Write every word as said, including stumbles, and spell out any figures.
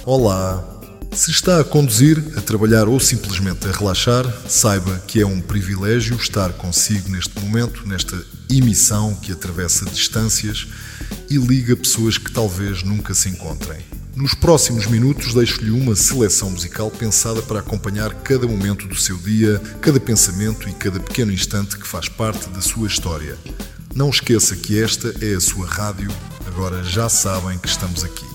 olá. Se está a conduzir, a trabalhar ou simplesmente a relaxar, saiba que é um privilégio estar consigo neste momento, nesta emissão que atravessa distâncias e liga pessoas que talvez nunca se encontrem. Nos próximos minutos deixo-lhe uma seleção musical pensada para acompanhar cada momento do seu dia, cada pensamento e cada pequeno instante que faz parte da sua história. Não esqueça que esta é a sua rádio, agora já sabem que estamos aqui.